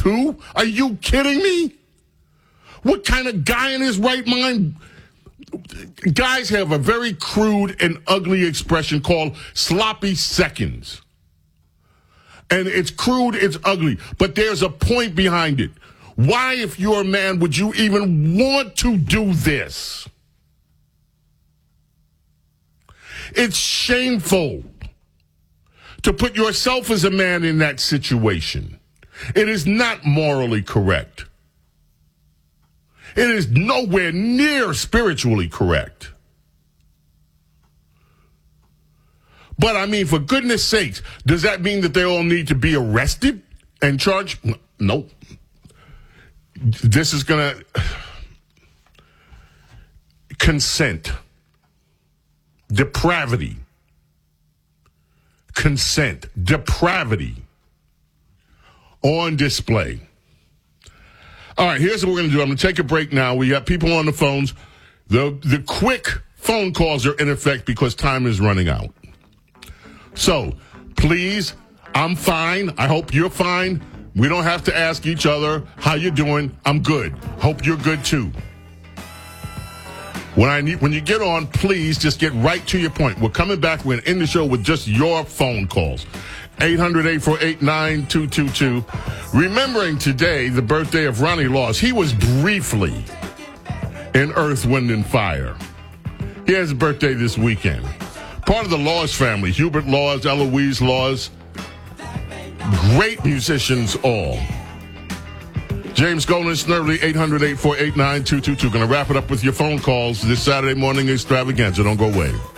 too? Are you kidding me? What kind of guy in his right mind? Guys have a very crude and ugly expression called sloppy seconds. And it's crude, it's ugly, but there's a point behind it. Why, if you're a man, would you even want to do this? It's shameful to put yourself as a man in that situation. It is not morally correct. It is nowhere near spiritually correct. But, I mean, for goodness sakes, does that mean that they all need to be arrested and charged? No. This is going to... Consent. Depravity. Consent. Depravity. On display. All right, here's what we're going to do. I'm going to take a break now. We got people on the phones. The quick phone calls are in effect because time is running out. So, please, I'm fine. I hope you're fine. We don't have to ask each other, how you doing? I'm good. Hope you're good, too. When you get on, please just get right to your point. We're coming back. We're going to end the show with just your phone calls. 800-848-9222. Remembering today the birthday of Ronnie Laws. He was briefly in Earth, Wind, and Fire. He has a birthday this weekend. Part of the Laws family, Hubert Laws, Eloise Laws. Great musicians all. James Golden, Snerdley, 800-848-9222. Going to wrap it up with your phone calls this Saturday morning extravaganza. Don't go away.